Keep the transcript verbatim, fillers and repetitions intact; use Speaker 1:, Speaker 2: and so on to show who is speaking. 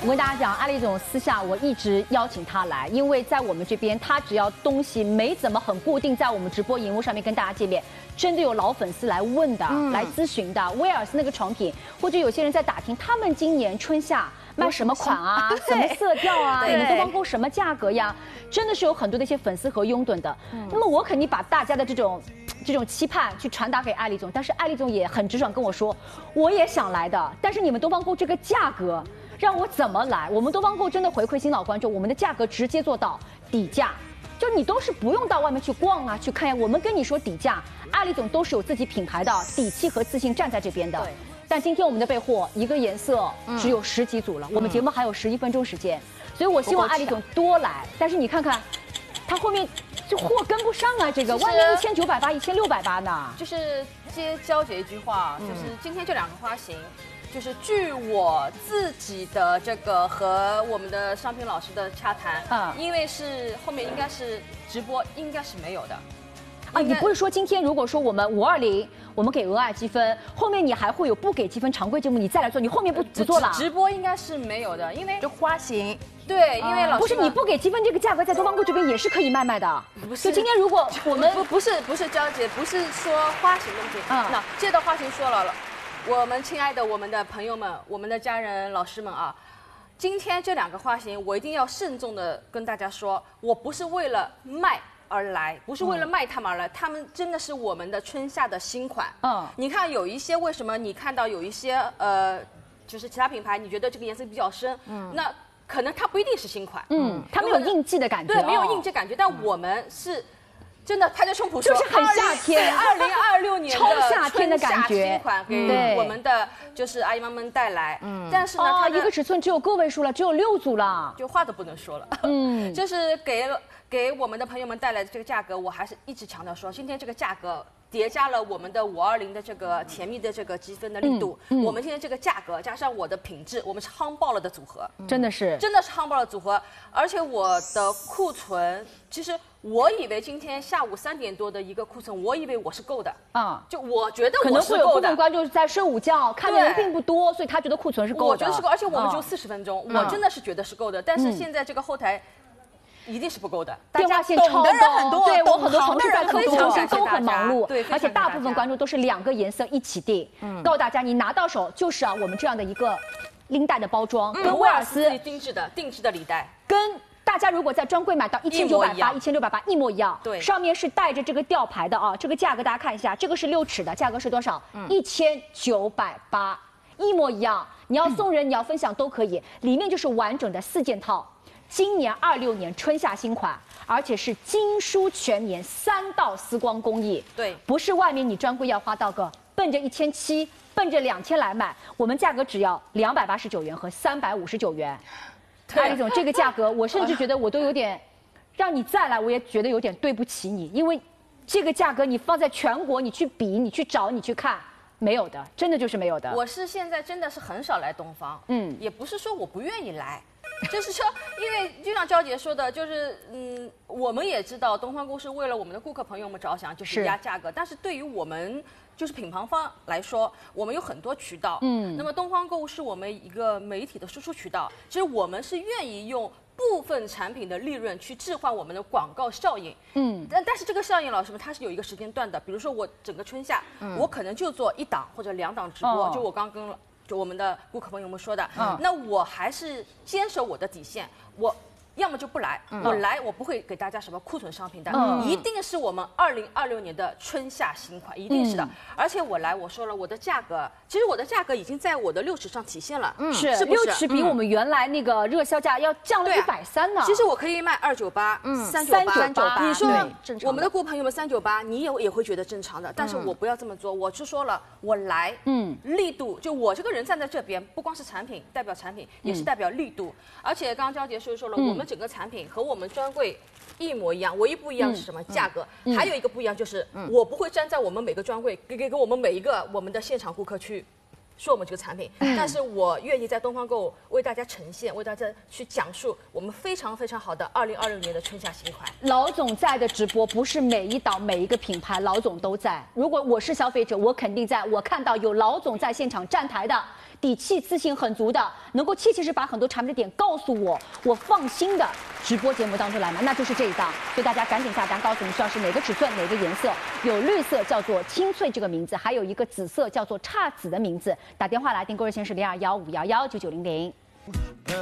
Speaker 1: 我跟大家讲，艾丽总私下我一直邀请她来，因为在我们这边，她只要东西没怎么很固定在我们直播荧幕上面跟大家见面，真的有老粉丝来问的、嗯、来咨询的。威尔斯那个床品，或者有些人在打听，他们今年春夏卖什么款啊，什么色调啊，你们东方购什么价格呀？真的是有很多的一些粉丝和拥趸的。嗯、那么我肯定把大家的这种。这种期盼去传达给艾丽总，但是艾丽总也很直爽跟我说，我也想来的，但是你们东方购这个价格让我怎么来？我们东方购真的回馈新老观众，我们的价格直接做到底价，就你都是不用到外面去逛啊去看呀，我们跟你说底价，艾丽总都是有自己品牌的底气和自信站在这边的。但今天我们的备货一个颜色只有十几组了，嗯、我们节目还有十一分钟时间，所以我希望艾丽总多来。但是你看看，他后面。这货跟不上啊！这个外面一千九百八、一千六百八呢。
Speaker 2: 就是接娇姐一句话，就是今天这两个花型，就是据我自己的这个和我们的商品老师的洽谈，嗯，因为是后面应该是直播，应该是没有的。
Speaker 1: 啊，你不是说今天如果说我们五二零，我们给额外积分，后面你还会有不给积分常规节目，你再来做，你后面不不做了？
Speaker 2: 直播应该是没有的，因为
Speaker 3: 就花型。
Speaker 2: 对，因为老师
Speaker 1: 不是你不给积分，这个价格在东方购这边也是可以卖卖的。
Speaker 2: 不是，
Speaker 1: 就今天如果我们
Speaker 2: 不不是不是娇姐，不是说花型问题。嗯，那接着花型说了了，我们亲爱的我们的朋友们，我们的家人老师们啊，今天这两个花型我一定要慎重的跟大家说，我不是为了卖而来，不是为了卖他们而来，他们真的是我们的春夏的新款。嗯，你看有一些为什么你看到有一些呃，就是其他品牌，你觉得这个颜色比较深，嗯，那。可能它不一定是新款，嗯，
Speaker 1: 它没有应季的感觉，
Speaker 2: 对，没有应季感觉。但我们是真的拍着胸脯说，
Speaker 1: 就是很夏天，
Speaker 2: 二零二六年
Speaker 1: 超夏天的感觉，
Speaker 2: 新款给我们的就是阿姨妈们带来。嗯，但是呢，它
Speaker 1: 一个尺寸只有个位数了，只有六组了，
Speaker 2: 就话都不能说了。嗯，就是给给我们的朋友们带来的这个价格，我还是一直强调说，今天这个价格。叠加了我们的五二零的这个甜蜜的这个积分的力度，嗯嗯、我们现在这个价格加上我的品质，我们是夯爆了的组合，
Speaker 1: 真的是，
Speaker 2: 真的是夯爆了组合。而且我的库存，其实我以为今天下午三点多的一个库存，我以为我是够的啊，就我觉得
Speaker 1: 可能会有部分观众在睡午觉，看的人并不多，所以他觉得库存是够的。
Speaker 2: 我觉得是够，而且我们只有四十分钟，我真的是觉得是够的。但是现在这个后台。一定是不够的，
Speaker 1: 电话线超高，对我很多同事在客服中心都很忙碌，
Speaker 2: 对，
Speaker 1: 而且大部分观众都是两个颜色一起订。嗯，告诉大家，你拿到手就是啊，我们这样的一个拎带的包装，跟威尔斯
Speaker 2: 定制的定制的礼袋，
Speaker 1: 跟大家如果在专柜买到一千九百八、一千六百八一模一样。
Speaker 2: 对，
Speaker 1: 上面是带着这个吊牌的啊，这个价格大家看一下，这个是六尺的，价格是多少？一千九百八，一模一样。你要送人，你要分享都可以，里面就是完整的四件套。今年二六年春夏新款，而且是精梳全棉三道丝光工艺。
Speaker 2: 对，
Speaker 1: 不是外面你专柜要花到个奔着一千七、奔着两千来买，我们价格只要两百八十九元和三百五十九元。艾丽总，这个价格我甚至觉得我都有点，让你再来我也觉得有点对不起你，因为这个价格你放在全国你去比、你去找、你去看。没有的，真的就是没有的。
Speaker 2: 我是现在真的是很少来东方，嗯，也不是说我不愿意来。就是说，因为就像娇姐说的，就是嗯，我们也知道东方购是为了我们的顾客朋友们着想，就是压价格。但是对于我们就是品牌方来说，我们有很多渠道，嗯，那么东方购是我们一个媒体的输出渠道。其实我们是愿意用部分产品的利润去置换我们的广告效应，嗯，但但是这个效应，老师们它是有一个时间段的。比如说我整个春夏，嗯、我可能就做一档或者两档直播，哦、就我刚跟。就我们的顾客朋友们说的，嗯，那我还是坚守我的底线，我要么就不来，嗯、我来我不会给大家什么库存商品的，嗯、一定是我们二零二六年的春夏新款，一定是的。嗯、而且我来，我说了我的价格，其实我的价格已经在我的六尺上体现了，
Speaker 1: 嗯，是是六尺比我们原来那个热销价要降了一百三呢。
Speaker 2: 其实我可以卖二九八，嗯，三九八，你说我们的顾客朋友们三九八，你也也会觉得正常的，但是我不要这么做，我是说了，我来，嗯，力度就我这个人站在这边，不光是产品代表产品，也是代表力度，而且刚刚娇姐说说了，我们整个产品和我们专柜一模一样，唯一不一样是什么？价格。还有一个不一样就是，我不会站在我们每个专柜给给给我们每一个我们的现场顾客去说我们这个产品，但是我愿意在东方购物为大家呈现，为大家去讲述我们非常非常好的二零二六年的春夏新款。
Speaker 1: 老总在的直播不是每一档每一个品牌老总都在，如果我是消费者，我肯定在。我看到有老总在现场站台的，底气自信很足的，能够切切实把很多产品的点告诉我，我放心的直播节目当中来买，那就是这一档。所以大家赶紧下单，告诉我们需要是哪个尺寸、哪个颜色，有绿色叫做清脆这个名字，还有一个紫色叫做姹紫的名字。打电话来订购热线是零二幺五幺幺九九零零。